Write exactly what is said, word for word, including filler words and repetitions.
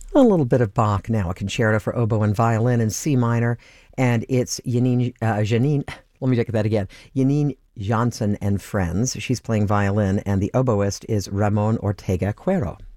A little bit of Bach now, a concerto for oboe and violin in C minor, and it's Janine, uh, Janine, let me take that again, Janine Janssen and Friends. She's playing violin, and the oboist is Ramon Ortega Cuero.